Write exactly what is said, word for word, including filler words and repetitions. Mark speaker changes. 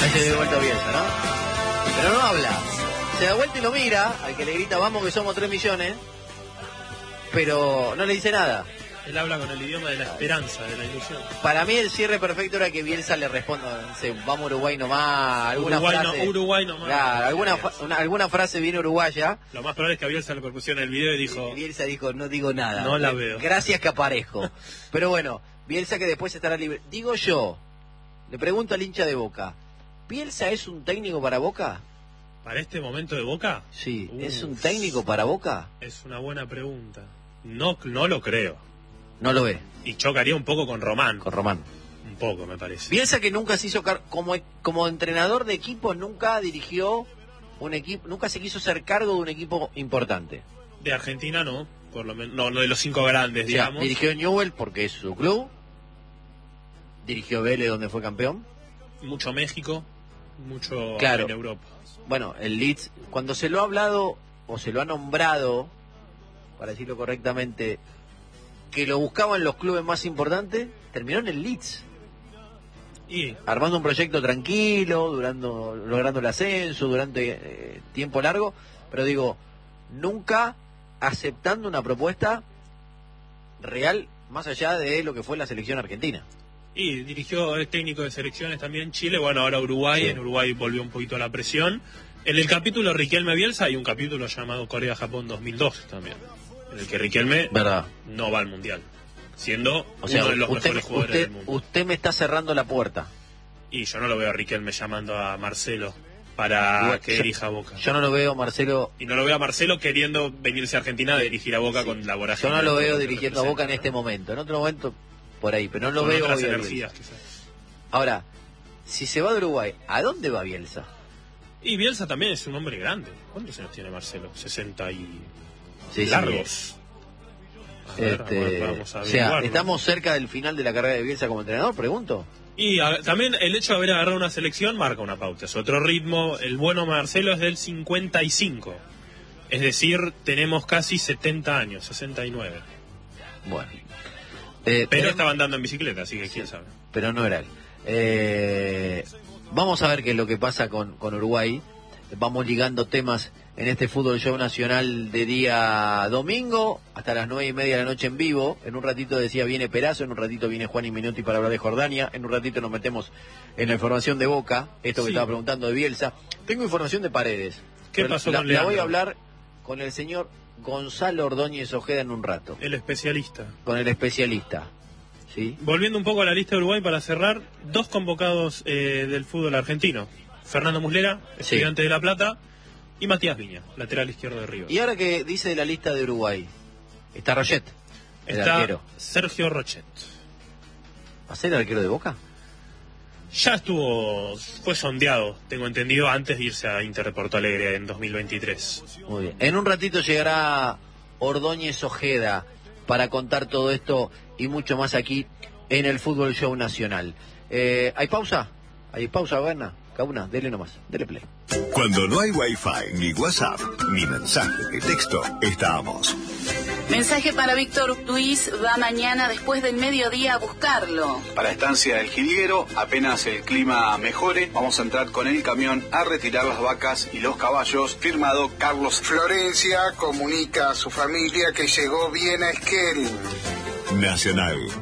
Speaker 1: Ahí se dio vuelta Bielsa, ¿no? Pero no habla. Se da vuelta y lo mira, al que le grita, vamos que somos tres millones. Pero no le dice nada.
Speaker 2: Él habla con el idioma de la esperanza, de la ilusión.
Speaker 1: Para mí el cierre perfecto era que Bielsa le responda, no sé, vamos Uruguay nomás, alguna
Speaker 2: Uruguay,
Speaker 1: frase.
Speaker 2: no, Uruguay nomás.
Speaker 1: Claro, alguna, una, alguna frase bien uruguaya.
Speaker 2: Lo más probable es que a Bielsa le propusieron el video y dijo...
Speaker 1: Y Bielsa dijo, no digo nada.
Speaker 2: No la veo.
Speaker 1: Gracias que aparezco. Pero bueno, Bielsa que después estará libre. Digo yo, le pregunto al hincha de Boca, ¿Bielsa es un técnico para Boca?
Speaker 2: ¿Para este momento de Boca?
Speaker 1: Sí,
Speaker 2: Uf,
Speaker 1: ¿es un técnico para Boca?
Speaker 2: Es una buena pregunta. No, no lo creo.
Speaker 1: No lo ve.
Speaker 2: Y chocaría un poco con Román.
Speaker 1: Con Román.
Speaker 2: Un poco, me parece.
Speaker 1: Bielsa que nunca se hizo car como como entrenador de equipo, nunca dirigió un equipo, nunca se quiso hacer cargo de un equipo importante.
Speaker 2: De Argentina no, por lo menos no, no de los cinco grandes,
Speaker 1: O sea,
Speaker 2: digamos.
Speaker 1: dirigió Newell porque es su club. Dirigió Vélez donde fue campeón.
Speaker 2: Mucho México, mucho
Speaker 1: Claro.
Speaker 2: en Europa.
Speaker 1: Bueno, el Leeds, cuando se lo ha hablado o se lo ha nombrado, para decirlo correctamente, que lo buscaban los clubes más importantes, terminó en el Leeds.
Speaker 2: Y
Speaker 1: Armando un proyecto tranquilo, durando, logrando el ascenso durante eh, tiempo largo, pero digo, nunca aceptando una propuesta real más allá de lo que fue la selección argentina.
Speaker 2: Y dirigió, es técnico de selecciones también Chile, bueno, ahora Uruguay,
Speaker 1: Sí.
Speaker 2: en Uruguay volvió un poquito a la presión. En el capítulo Riquelme Bielsa hay un capítulo llamado Corea-Japón dos mil dos también, en el que Riquelme
Speaker 1: ¿Verdad?
Speaker 2: no va al Mundial, siendo
Speaker 1: O sea,
Speaker 2: uno de los
Speaker 1: usted,
Speaker 2: mejores jugadores
Speaker 1: usted,
Speaker 2: del mundo.
Speaker 1: usted me está cerrando la puerta.
Speaker 2: Y yo no lo veo a Riquelme llamando a Marcelo para
Speaker 1: Igual,
Speaker 2: que
Speaker 1: yo-
Speaker 2: dirija a Boca.
Speaker 1: Yo no lo veo, Marcelo,
Speaker 2: Y no lo veo a Marcelo queriendo venirse a Argentina a dirigir a Boca
Speaker 1: Sí.
Speaker 2: con la vorágine.
Speaker 1: yo no lo
Speaker 2: de
Speaker 1: veo
Speaker 2: que
Speaker 1: dirigiendo a Boca en
Speaker 2: representa.
Speaker 1: este momento. En otro momento, por ahí, pero no lo
Speaker 2: Con
Speaker 1: veo
Speaker 2: otras
Speaker 1: hoy a
Speaker 2: energías,
Speaker 1: Bielsa.
Speaker 2: quizás.
Speaker 1: Ahora, si se va de Uruguay, ¿a dónde va Bielsa?
Speaker 2: Y Bielsa también es un hombre grande. ¿Cuántos años tiene Marcelo? sesenta y
Speaker 1: Sí, sí.
Speaker 2: largos. A ver,
Speaker 1: Este,
Speaker 2: vamos- vamos a
Speaker 1: o sea,
Speaker 2: averiguarlo.
Speaker 1: ¿estamos cerca del final de la carrera de Bielsa como entrenador? Pregunto.
Speaker 2: Y a- también el hecho de haber agarrado una selección marca una pauta. Es otro ritmo. El bueno Marcelo es del cincuenta y cinco. Es decir, tenemos casi setenta años, sesenta y nueve.
Speaker 1: Bueno. Eh,
Speaker 2: Pero estaba andando en bicicleta, así que quién
Speaker 1: Sí.
Speaker 2: sabe.
Speaker 1: Pero no era él. Eh, vamos a ver qué es lo que pasa con, con Uruguay. Vamos ligando temas en este Fútbol Show Nacional de día domingo hasta las nueve y media de la noche en vivo. En un ratito decía viene Perazo, en un ratito viene Juan y Minuti para hablar de Jordania, en un ratito nos metemos en la información de Boca, esto que
Speaker 2: Sí.
Speaker 1: estaba preguntando de Bielsa. Tengo información de Paredes.
Speaker 2: ¿Qué
Speaker 1: Pero
Speaker 2: pasó
Speaker 1: la,
Speaker 2: con
Speaker 1: la voy a
Speaker 2: Leandro?
Speaker 1: hablar con el señor Gonzalo Ordóñez Ojeda en un rato,
Speaker 2: El especialista.
Speaker 1: con el especialista. ¿Sí?
Speaker 2: Volviendo un poco a la lista de Uruguay para cerrar, dos convocados eh, del fútbol argentino. Fernando Muslera,
Speaker 1: Sí.
Speaker 2: estudiante de La Plata, y Matías Viña, lateral izquierdo de River.
Speaker 1: Y ahora que dice de la lista de Uruguay, está Rochet, el
Speaker 2: Está
Speaker 1: arquero.
Speaker 2: Sergio Rochet.
Speaker 1: ¿Va a ser el arquero de Boca?
Speaker 2: Ya estuvo, fue sondeado, tengo entendido, antes de irse a Inter de Porto Alegre en dos mil veintitrés.
Speaker 1: Muy bien. En un ratito llegará Ordóñez Ojeda para contar todo esto y mucho más aquí en el Fútbol Show Nacional. Eh, ¿Hay pausa? ¿Hay pausa, Berna? Cada una, dele nomás, dele play.
Speaker 3: Cuando no hay Wi-Fi, ni WhatsApp, ni mensaje de texto, estamos.
Speaker 4: Mensaje para Víctor Luis, va mañana después del mediodía a buscarlo.
Speaker 5: Para Estancia del Jilguero, apenas el clima mejore, vamos a entrar con el camión a retirar las vacas y los caballos. Firmado Carlos.
Speaker 6: Florencia comunica a su familia que llegó bien a Esquel.
Speaker 3: Nacional.